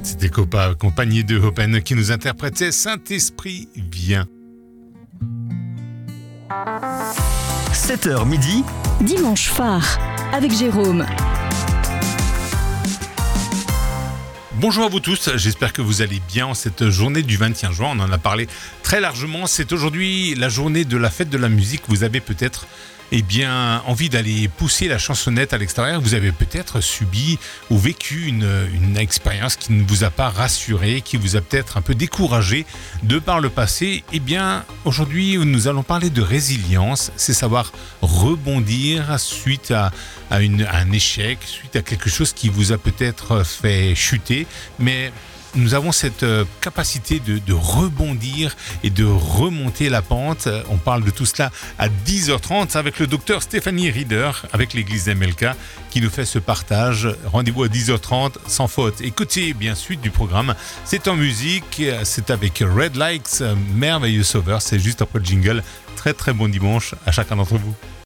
C'était Copa, accompagné de Open, qui nous interprétait Saint-Esprit vient. 7h midi, Dimanche phare avec Jérôme. Bonjour à vous tous, j'espère que vous allez bien en cette journée du 21 juin. On en a parlé très largement. C'est aujourd'hui la journée de la fête de la musique. Vous avez peut-être envie d'aller pousser la chansonnette à l'extérieur. Vous avez peut-être subi ou vécu une expérience qui ne vous a pas rassuré, qui vous a peut-être un peu découragé de par le passé. Aujourd'hui, nous allons parler de résilience. C'est savoir rebondir suite à un échec, suite à quelque chose qui vous a peut-être fait chuter. Mais nous avons cette capacité de rebondir et de remonter la pente. On parle de tout cela à 10h30 avec le docteur Stéphanie Rieder, avec l'église MLK, qui nous fait ce partage. Rendez-vous à 10h30 sans faute. Écoutez bien suite du programme. C'est en musique, c'est avec Red Lights, Merveilleux Sauveur. C'est juste après le jingle. Très très bon dimanche à chacun d'entre vous.